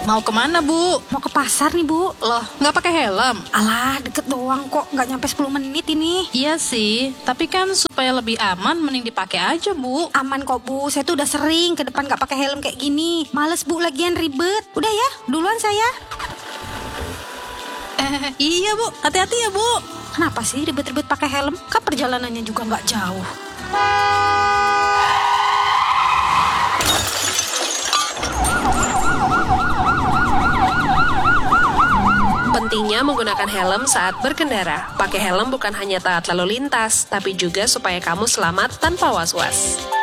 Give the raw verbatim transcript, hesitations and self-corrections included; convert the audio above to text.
Mau kemana, Bu? Mau ke pasar nih, Bu. Loh, nggak pakai helm? Alah, deket doang kok, nggak nyampe sepuluh menit ini. Iya sih, tapi kan supaya lebih aman mending dipakai aja, Bu. Aman kok, Bu. Saya tuh udah sering ke depan nggak pakai helm kayak gini. Males, Bu, lagian ribet. Udah ya, duluan saya. Eh, iya, Bu. Hati-hati ya, Bu. Kenapa sih ribet-ribet pakai helm? Kan perjalanannya juga nggak jauh. Pentingnya menggunakan helm saat berkendara. Pakai helm bukan hanya taat lalu lintas, tapi juga supaya kamu selamat tanpa was-was.